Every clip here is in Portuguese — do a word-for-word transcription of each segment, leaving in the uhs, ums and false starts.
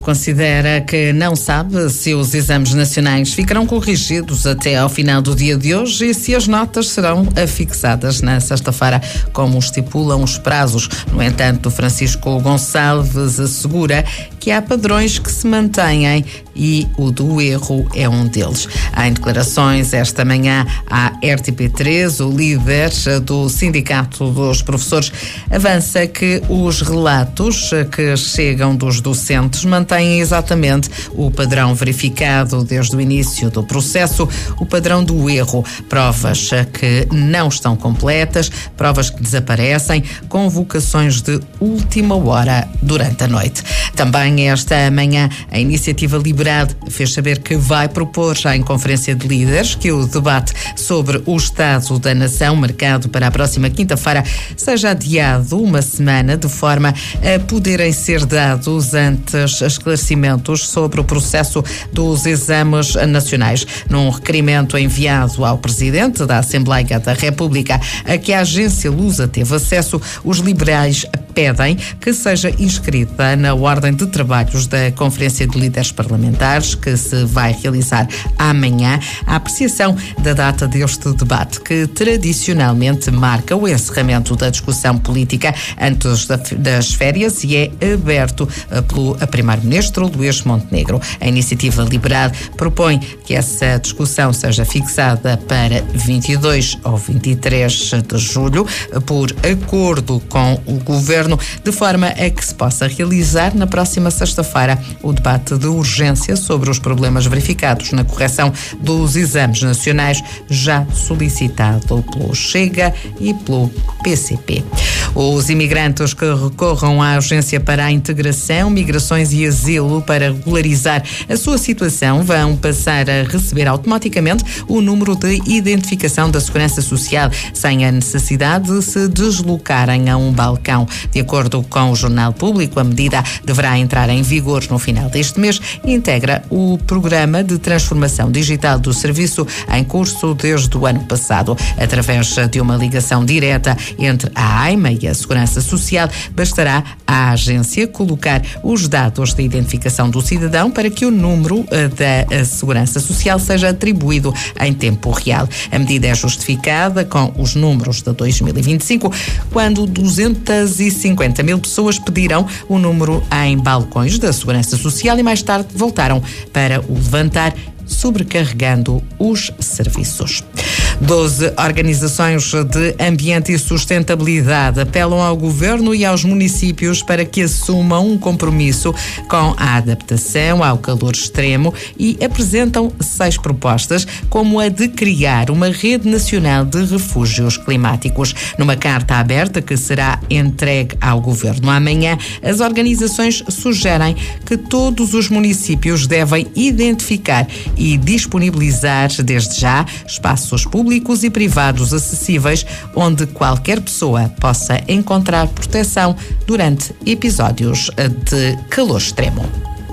Considera que não sabe se os exames nacionais ficarão corrigidos até ao final do dia de hoje e se as notas serão afixadas na sexta-feira, como estipulam os prazos. No entanto, Francisco Gonçalves assegura que há padrões que se mantêm e o do erro é um deles. Em declarações esta manhã à R T P três, o líder do Sindicato dos Professores avança que os relatos que chegam dos docentes mantêm exatamente o padrão verificado desde o início do processo, o padrão do erro. Provas que não estão completas, provas que desaparecem, convocações de última hora durante a noite. Também esta manhã a Iniciativa Liberade fez saber que vai propor já em conferência de líderes que o debate sobre o Estado da Nação, marcado para a próxima quinta-feira, seja adiado uma semana, de forma a poderem ser dados antes esclarecimentos sobre o processo dos exames nacionais. Num requerimento enviado ao Presidente da Assembleia da República, a que a agência Lusa teve acesso, os liberais pedem que seja inscrita na ordem de trabalhos da Conferência de Líderes Parlamentares, que se vai realizar amanhã, a apreciação da data deste debate, que tradicionalmente marca o encerramento da discussão política antes das férias e é aberto pelo Primeiro-Ministro Luís Montenegro. A Iniciativa Liberade propõe que essa discussão seja fixada para vinte e dois ou vinte e três de julho, por acordo com o Governo, de forma a que se possa realizar na próxima sexta-feira o debate de urgência sobre os problemas verificados na correção dos exames nacionais, já solicitado pelo Chega e pelo P C P. Os imigrantes que recorram à Agência para a Integração, Migrações e Asilo para regularizar a sua situação vão passar a receber automaticamente o número de identificação da Segurança Social, sem a necessidade de se deslocarem a um balcão. De acordo com o Jornal Público, a medida deverá entrar em vigor no final deste mês e integra o Programa de Transformação Digital do Serviço em curso desde o ano passado. Através de uma ligação direta entre a AIMA e a Segurança Social, bastará à agência colocar os dados de identificação do cidadão para que o número da Segurança Social seja atribuído em tempo real. A medida é justificada com os números de dois mil e vinte e cinco, quando duzentas e cinquenta mil pessoas pediram o número em balcões da Segurança Social e mais tarde voltaram para o levantar, sobrecarregando os serviços. Doze organizações de ambiente e sustentabilidade apelam ao Governo e aos municípios para que assumam um compromisso com a adaptação ao calor extremo e apresentam seis propostas, como a de criar uma rede nacional de refúgios climáticos. Numa carta aberta que será entregue ao Governo amanhã, as organizações sugerem que todos os municípios devem identificar e disponibilizar desde já espaços públicos e privados acessíveis onde qualquer pessoa possa encontrar proteção durante episódios de calor extremo.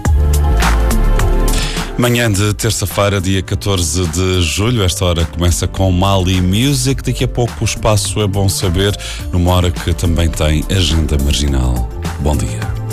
Manhã de terça-feira, dia catorze de julho, esta hora começa com Mali Music. Daqui a pouco o espaço É Bom Saber, numa hora que também tem agenda marginal. Bom dia.